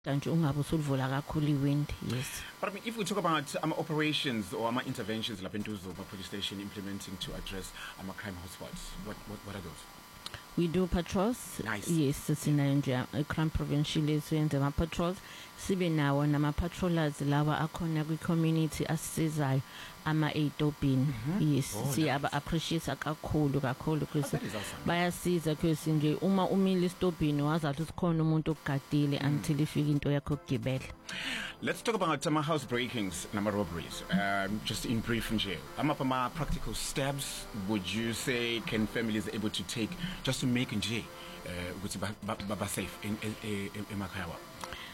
Kanti ungabe usudlula kakhulu iwind. Yes. But I mean, if we talk about operations or interventions lapha eNtuzuma police station implementing to address crime hotspots, what are those? We do patrols. Nice. Yes, sinayo nje crime prevention lenze ama patrols. Sibe nawo nama patrollers lawa akhona kwi community asisizayo ama etobhini. Yes, siyaba appreciate kakhulu Chris. Bayasiza Chris nje uma umile istobhini wazathi sikhona umuntu ogadile until ifika into yakho ukugibela. Let's talk about house breakings and robberies. Just in brief nje. Ama practical steps would you say can families able to take just to make nje ukuthi baba safe emakhaya wabo?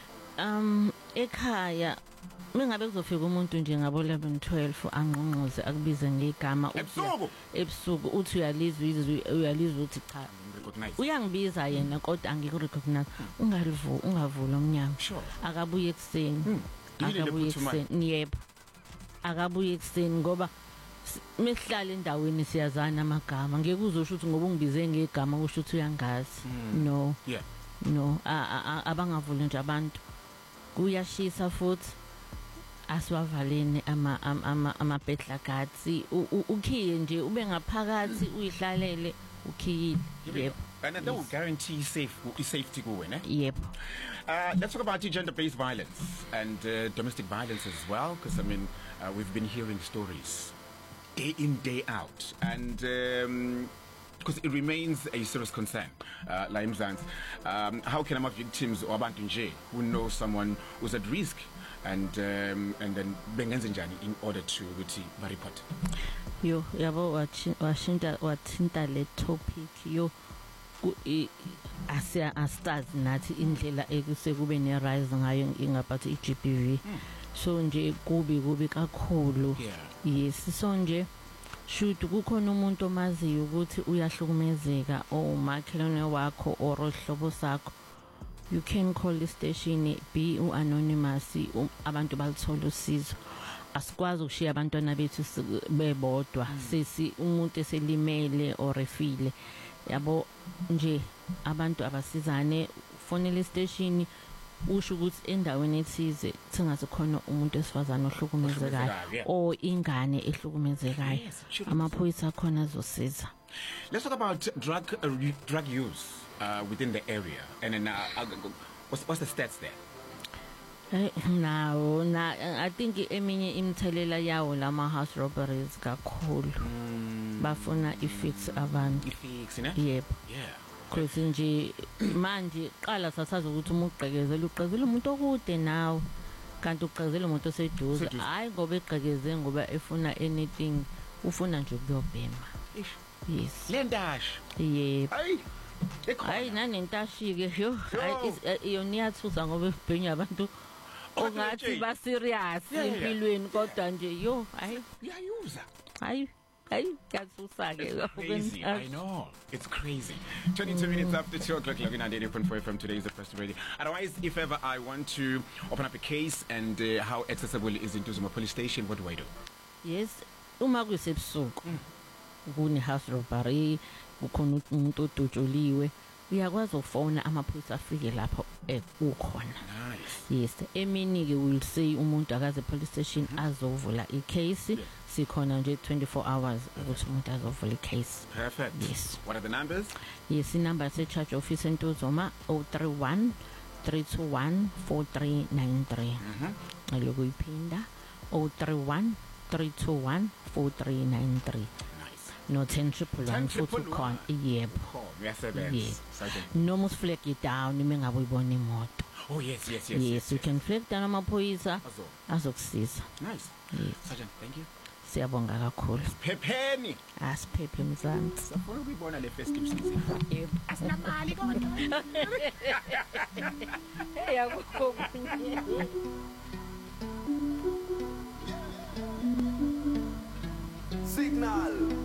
Ekhaya mengabe kuzofika umuntu nje ngabo 11-12 angqongqoze akubize ngegama ebusuku uthi uyalizwa uthi cha uyangibiza yena kodwa angikurecognize ungavula umnyango akabuye ekseni yebo akabuye ekseni ngoba mesihlala endaweni siyazana amagama ngeke uzosho ukuthi ngoba ungibize ngegama kusho ukuthi uyangazi no abangavula nje abantu kuyashisa futhi aswavaleni ama bedla gatsi ukhiye nje ube ngaphakathi uyihlalele ukhiyile yebo and that will guarantee safety kuwe ne yebo. Let's talk about gender-based violence and domestic violence as well, because I mean we've been hearing stories day in day out and because it remains a serious concern. La eMzansi, how can our victims or abantu nje who know someone who's at risk and then bengenze njani in order to ukuthi ba report? Yo yabo wathinta le topic yo asiyazi nathi indlela ekusekube ne rise ngayo ingaphathi iGBV so nje kubi kakhulu. Yes, so nje shoot kukhona umuntu omaziyo ukuthi uyahlukumezeka o makhelwane wakho or ohlobo sakho, you can call the station, be anonymous, abantu balithola usizo. Asikwazi ukushiya abantwana bethu bebodwa sisi umuntu eselimele or efile yabo nje abantu abasizane fonele station usho ukuthi endaweni ethize singasekhona umuntu esifazana ohlukumezekayo o ingane ehlukumezekayo amaphoyisa khona azosiza. Let's talk about drug use within the area and then what's the stats there? Now I think eminye imthelela yawo lama house robberies kakhulu bafuna ifix abantu yebo because nje manje qala sasazi ukuthi uqhegezela umuntu okude nawe kanti uqhegezela umuntu oseduze hayi ngoba eqhegeze ngoba efuna anything ufuna nje ukuyobhema. Yes lendash yebo hayi nanentashike yo iyoniyathusa ngoba ebhenya abantu ongathi ba serious empilweni kodwa nje yo hayi uyayuza hayi crazy. I know. It's crazy. 22 minutes after 2 o'clock, logging on 80.4 from today's The First Radio. Otherwise, if ever I want to open up a case and how accessible is Ntuzuma police station, what do I do? Yes, uma kusebusuku kune house robbery ukhona umuntu odutshuliwe uyakwazi ukufona amaphoyisa afike lapho ukhona. Yes, emini ke will say umuntu akaze police station azovula icase sikhona nje 24 hours ukuthi umuntu azovula icase. Perfect. Yes. What are the numbers? Yes, inumber se charge office eNtuzuma 031 321 4393. Aloku iphinda 031 321 4393. No 10-111 futhi khona yebo. Yes. Noma usiflag it down mengabe uyibona imoto. Oh yes. Yes, you can flag down amaphoyisa azokusiza. Nice. Yes. Sergeant, thank you. Siyabonga kakhulu. Phepheni. Asiphephe Mzansi. Safuna ukuyibona le festive season. Yebo. Asinamali kodwa. Yakho. Signal.